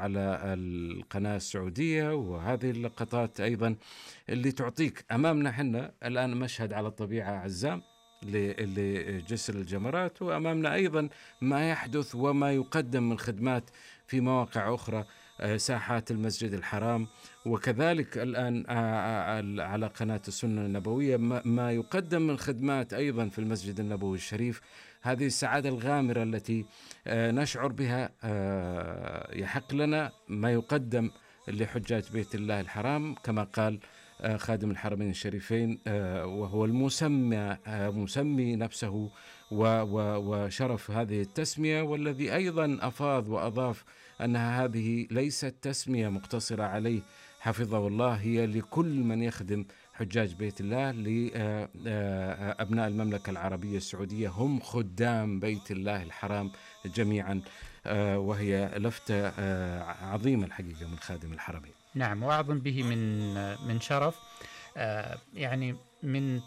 على القناة السعودية، وهذه اللقطات أيضا اللي تعطيك أمامنا حنا الآن مشهد على الطبيعة عزام لجسر الجمرات، وأمامنا أيضا ما يحدث وما يقدم من خدمات في مواقع أخرى، ساحات المسجد الحرام، وكذلك الآن على قناة السنة النبوية ما يقدم من خدمات أيضا في المسجد النبوي الشريف. هذه السعادة الغامرة التي نشعر بها، يحق لنا ما يقدم لحجاج بيت الله الحرام كما قال خادم الحرمين الشريفين، وهو مسمي نفسه وشرف هذه التسمية، والذي أيضا أفاض وأضاف أنها هذه ليست تسمية مقتصرة عليه حفظه الله، هي لكل من يخدم حجاج بيت الله، لأبناء المملكة العربية السعودية هم خدام بيت الله الحرام جميعا، وهي لفتة عظيمة الحقيقة من خادم الحرمين. نعم، وأعظم به من شرف يعني من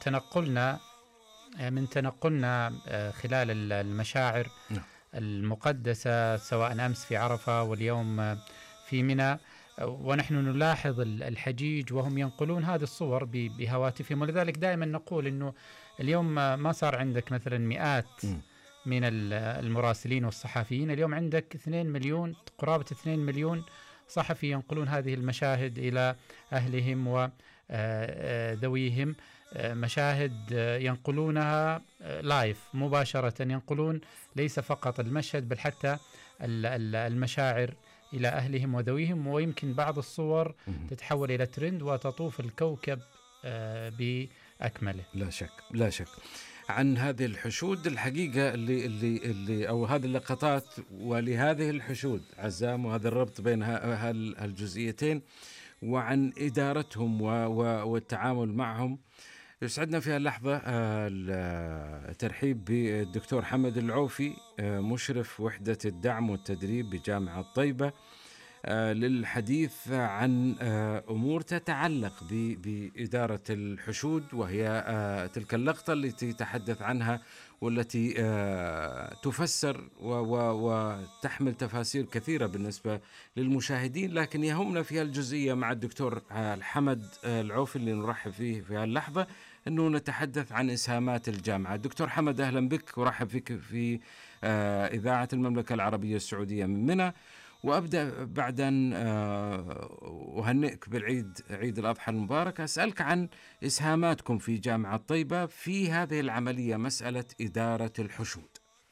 تنقلنا خلال المشاعر المقدسة، سواء أمس في عرفة واليوم في منى، ونحن نلاحظ الحجيج وهم ينقلون هذه الصور بهواتفهم. ولذلك دائما نقول أنه اليوم ما صار عندك مثلا مئات من المراسلين والصحفيين، اليوم عندك 2 مليون، قرابة 2 مليون صحفي ينقلون هذه المشاهد إلى أهلهم وذويهم، مشاهد ينقلونها لايف مباشرة، ينقلون ليس فقط المشهد بل حتى المشاعر إلى أهلهم وذويهم، ويمكن بعض الصور تتحول إلى ترند وتطوف الكوكب بأكمله. لا شك عن هذه الحشود الحقيقة اللي أو هذه اللقطات، ولهذه الحشود عزام، وهذا الربط بين هالجزئيتين وعن إدارتهم والتعامل معهم. يسعدنا في اللحظة الترحيب بالدكتور حمد العوفي، مشرف وحدة الدعم والتدريب بجامعة طيبة، للحديث عن أمور تتعلق بإدارة الحشود، وهي تلك اللقطة التي تحدث عنها والتي تفسر وتحمل تفاسير كثيرة بالنسبة للمشاهدين، لكن يهمنا في الجزئية مع الدكتور حمد العوفي اللي نرحب فيه في هاللحظة أنه نتحدث عن إسهامات الجامعة. دكتور حمد أهلا بك ورحب فيك في إذاعة المملكة العربية السعودية من منى، وأبدأ بعد أن أهنئك عيد الأضحى المبارك، أسألك عن إسهاماتكم في جامعة طيبة في هذه العملية، مسألة إدارة الحشود.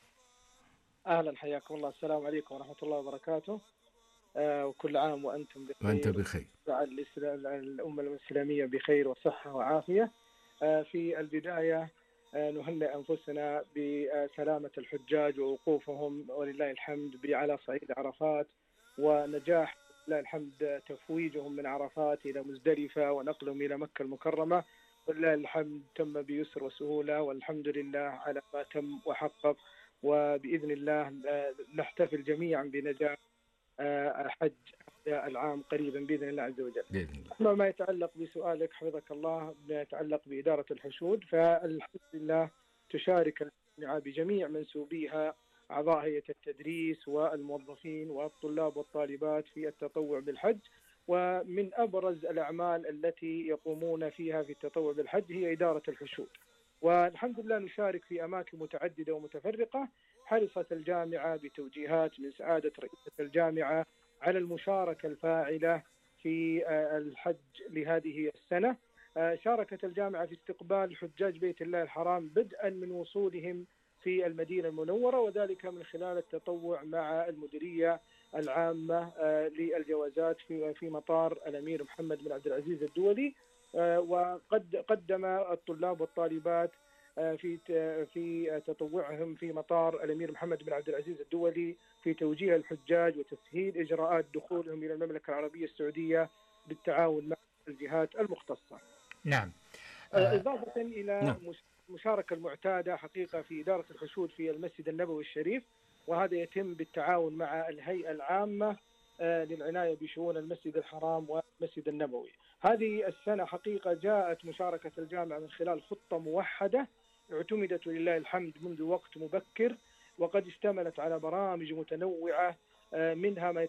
أهلا، حياكم الله. السلام عليكم ورحمة الله وبركاته، وكل عام وأنتم بخير. وأنت بخير. الأمة الإسلامية بخير وصحة وعافية. في البداية نهنئ أنفسنا بسلامة الحجاج ووقوفهم ولله الحمد على صعيد عرفات، ونجاح لله الحمد تفويجهم من عرفات إلى مزدلفة ونقلهم إلى مكة المكرمة، ولله الحمد تم بيسر وسهولة، والحمد لله على ما تم وحقق، وبإذن الله نحتفل جميعا بنجاح حج العام قريبا بإذن الله عز وجل. أما ما يتعلق بسؤالك حفظك الله، ما يتعلق بإدارة الحشود، فالحمد لله تشارك الجامعة بجميع منسوبيها، أعضاء هيئة التدريس والموظفين والطلاب والطالبات في التطوع بالحج. ومن أبرز الأعمال التي يقومون فيها في التطوع بالحج هي إدارة الحشود، والحمد لله نشارك في أماكن متعددة ومتفرقة. حرصت الجامعة بتوجيهات من سعادة رئيسة الجامعة على المشاركة الفاعلة في الحج لهذه السنة. شاركت الجامعة في استقبال حجاج بيت الله الحرام بدءا من وصولهم في المدينة المنورة، وذلك من خلال التطوع مع المديرية العامة للجوازات في مطار الأمير محمد بن عبد العزيز الدولي. وقد قدم الطلاب والطالبات في تطوعهم في مطار الأمير محمد بن عبد العزيز الدولي في توجيه الحجاج وتسهيل إجراءات دخولهم إلى المملكة العربية السعودية بالتعاون مع الجهات المختصة. نعم. إضافة إلى المشاركة المعتادة حقيقة في إدارة الحشود في المسجد النبوي الشريف، وهذا يتم بالتعاون مع الهيئة العامة للعناية بشؤون المسجد الحرام والمسجد النبوي. هذه السنة حقيقة جاءت مشاركة الجامعة من خلال خطة موحدة اعتمدت لله الحمد منذ وقت مبكر، وقد اشتملت على برامج متنوعة، منها ما